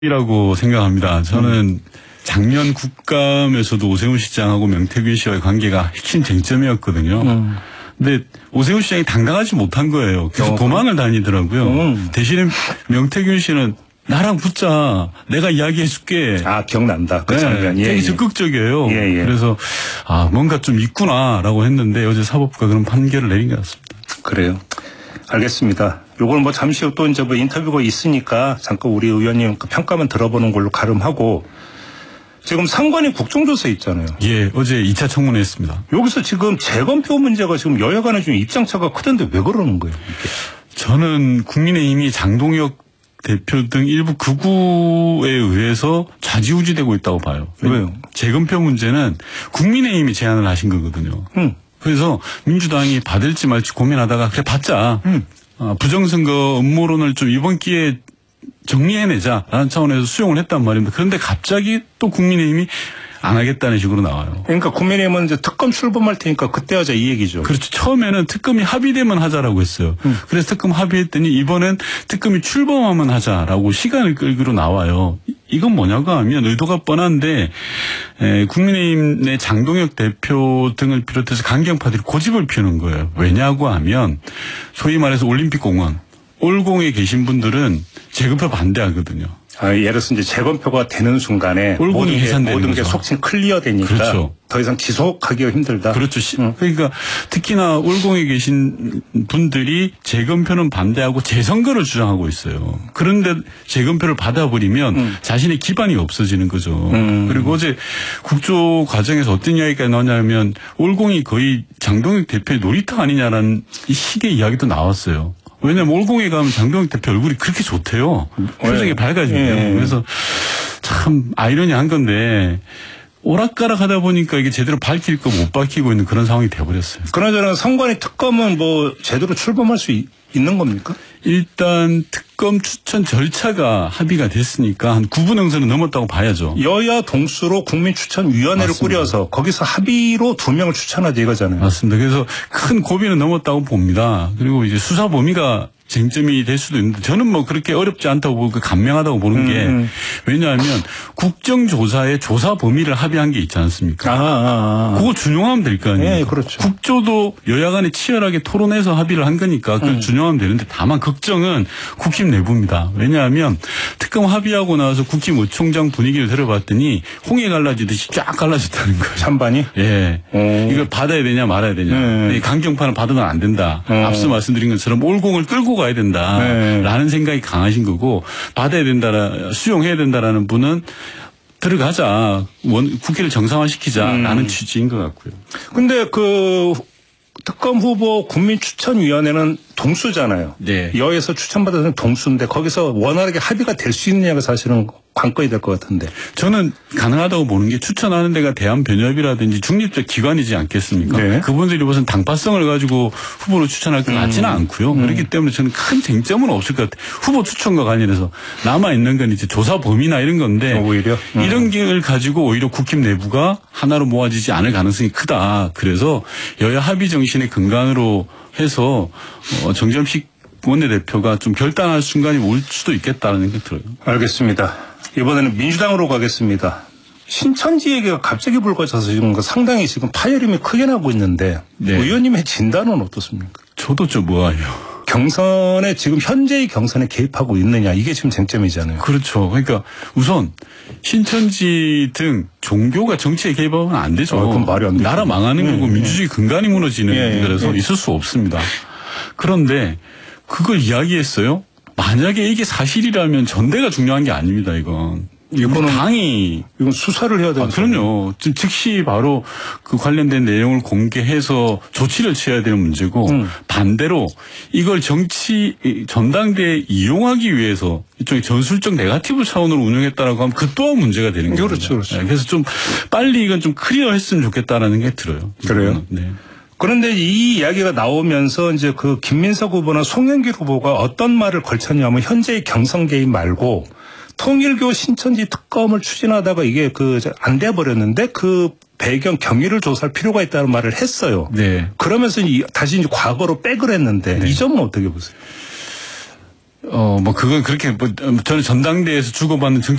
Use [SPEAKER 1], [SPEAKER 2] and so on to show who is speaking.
[SPEAKER 1] 이라고 생각합니다. 저는 작년 국감에서도 오세훈 시장하고 명태균 씨와의 관계가 핵심 쟁점이었거든요. 근데 오세훈 시장이 당당하지 못한 거예요. 계속 도망을 다니더라고요. 대신에 명태균 씨는 나랑 붙자. 내가 이야기해줄게.
[SPEAKER 2] 아, 기억난다. 그 장면.
[SPEAKER 1] 되게 적극적이에요. 그래서 뭔가 좀 있구나라고 했는데 어제 사법부가 그런 판결을 내린 것 같습니다.
[SPEAKER 2] 그래요. 알겠습니다. 요걸 뭐 잠시 후 또 이제 뭐 인터뷰가 있으니까 잠깐 우리 의원님 그 평가만 들어보는 걸로 가름하고, 지금 상관이 국정조사 있잖아요.
[SPEAKER 1] 예, 어제 2차 청문회 했습니다.
[SPEAKER 2] 여기서 지금 재검표 문제가 지금 여야 간에 좀 입장차가 크던데 왜 그러는 거예요, 이게?
[SPEAKER 1] 저는 국민의힘이 장동혁 대표 등 일부 극우에 의해서 좌지우지되고 있다고 봐요.
[SPEAKER 2] 왜요?
[SPEAKER 1] 재검표 문제는 국민의힘이 제안을 하신 거거든요. 그래서 민주당이 받을지 말지 고민하다가 그래 받자. 부정선거 음모론을 좀 이번 기회에 정리해내자라는 차원에서 수용을 했단 말입니다. 그런데 갑자기 또 국민의힘이 안 하겠다는 식으로 나와요.
[SPEAKER 2] 그러니까 국민의힘은 이제 특검 출범할 테니까 그때 하자 이 얘기죠.
[SPEAKER 1] 그렇죠. 처음에는 특검이 합의되면 하자라고 했어요. 그래서 특검 합의했더니 이번엔 특검이 출범하면 하자라고 시간을 끌기로 나와요. 이건 뭐냐고 하면 의도가 뻔한데 국민의힘 내 장동혁 대표 등을 비롯해서 강경파들이 고집을 피우는 거예요. 왜냐고 하면 소위 말해서 올림픽공원 올공에 계신 분들은 재검표 반대하거든요.
[SPEAKER 2] 예를 들어서 이제 재검표가 되는 순간에 모든 게 속칭 클리어되니까
[SPEAKER 1] 그렇죠.
[SPEAKER 2] 더 이상 지속하기가 힘들다.
[SPEAKER 1] 그렇죠. 그러니까 특히나 올공에 계신 분들이 재검표는 반대하고 재선거를 주장하고 있어요. 그런데 재검표를 받아버리면 자신의 기반이 없어지는 거죠. 그리고 어제 국조 과정에서 어떤 이야기가 나오냐면 올공이 거의 장동혁 대표의 놀이터 아니냐라는 식의 이야기도 나왔어요. 왜냐면 올공에 가면 장동혁 대표 얼굴이 그렇게 좋대요. 표정이 밝아지고요. 그래서 참 아이러니한 건데 오락가락 하다 보니까 이게 제대로 밝힐 거 못 밝히고 있는 그런 상황이 돼버렸어요.
[SPEAKER 2] 그나저나 선관위 특검은 뭐 제대로 출범할 수 있는 겁니까?
[SPEAKER 1] 일단 특검 추천 절차가 합의가 됐으니까 한 9분 응선은 넘었다고 봐야죠.
[SPEAKER 2] 여야 동수로 국민추천위원회를 맞습니다. 꾸려서 거기서 합의로 2명을 추천하자 이거잖아요.
[SPEAKER 1] 맞습니다. 그래서 큰 고비는 넘었다고 봅니다. 그리고 이제 수사 범위가 쟁점이 될 수도 있는데 저는 뭐 그렇게 어렵지 않다고 보고 간명하다고 보는 게 왜냐하면 국정조사의 조사 범위를 합의한 게 있지 않습니까? 그거 준용하면 될 거 아니에요.
[SPEAKER 2] 네, 그렇죠.
[SPEAKER 1] 국조도 여야 간에 치열하게 토론해서 합의를 한 거니까 그걸 준용하면 되는데 다만 걱정은 국힘 내부입니다. 왜냐하면 특검 합의하고 나서 국힘 의총장 분위기를 들어봤더니 홍해 갈라지듯이 쫙 갈라졌다는 거예요.
[SPEAKER 2] 찬반이?
[SPEAKER 1] 예. 이걸 받아야 되냐 말아야 되냐. 강경파는 받으면 안 된다. 앞서 말씀드린 것처럼 올공을 끌고 가야 된다라는 생각이 강하신 거고 받아야 된다, 수용해야 된다라는 분은 들어가자, 국회를 정상화시키자라는 취지인 것 같고요.
[SPEAKER 2] 근데 그 특검 후보 국민추천위원회는 동수잖아요.
[SPEAKER 1] 네.
[SPEAKER 2] 여에서 추천받아서 동수인데 거기서 원활하게 합의가 될 수 있느냐가 사실은 관건이 될 것 같은데.
[SPEAKER 1] 저는 가능하다고 보는 게 추천하는 데가 대한변협이라든지 중립적 기관이지 않겠습니까? 네. 그분들이 무슨 당파성을 가지고 후보를 추천할 것 같지는 않고요. 그렇기 때문에 저는 큰 쟁점은 없을 것 같아요. 후보 추천과 관련해서 남아있는 건 이제 조사 범위나 이런 건데
[SPEAKER 2] 오히려
[SPEAKER 1] 이런 걸 가지고 오히려 국힘 내부가 하나로 모아지지 않을 가능성이 크다. 그래서 여야 합의 정신의 근간으로 해서 정점식 원내대표가 좀 결단할 순간이 올 수도 있겠다는 생각이 들어요.
[SPEAKER 2] 알겠습니다. 이번에는 민주당으로 가겠습니다. 신천지 얘기가 갑자기 불거져서 지금 상당히 지금 파열음이 크게 나고 있는데 네. 의원님의 진단은 어떻습니까?
[SPEAKER 1] 저도 좀 뭐하요.
[SPEAKER 2] 경선에 지금 현재의 경선에 개입하고 있느냐 이게 지금 쟁점이잖아요.
[SPEAKER 1] 그렇죠. 그러니까 우선 신천지 등 종교가 정치에 개입하면 안 되죠.
[SPEAKER 2] 그건 말이 안 되죠.
[SPEAKER 1] 나라 망하는 거고 민주주의 근간이 무너지는 거라서 있을 수 없습니다. 그런데 그걸 이야기했어요. 만약에 이게 사실이라면 전대가 중요한 게 아닙니다. 이거는 당이
[SPEAKER 2] 이건 수사를 해야 되는
[SPEAKER 1] 그럼요. 즉시 바로 그 관련된 내용을 공개해서 조치를 취해야 되는 문제고 반대로 이걸 정치 전당대에 이용하기 위해서 일종의 전술적 네거티브 차원으로 운영했다라고 하면 그 또한 문제가 되는 거죠.
[SPEAKER 2] 그렇죠, 그렇죠.
[SPEAKER 1] 네, 그래서 좀 빨리 이건 좀 클리어했으면 좋겠다라는 게 들어요.
[SPEAKER 2] 그래요?
[SPEAKER 1] 네.
[SPEAKER 2] 그런데 이 이야기가 나오면서 이제 그 김민석 후보나 송영길 후보가 어떤 말을 걸쳤냐면 현재의 경선 개입 말고 통일교 신천지 특검을 추진하다가 이게 안 돼 버렸는데 그 배경 경위를 조사할 필요가 있다는 말을 했어요.
[SPEAKER 1] 네.
[SPEAKER 2] 그러면서 다시 이제 과거로 백을 했는데 이 점은 어떻게 보세요?
[SPEAKER 1] 뭐 그건 그렇게 저는 전당대회에서 주고받는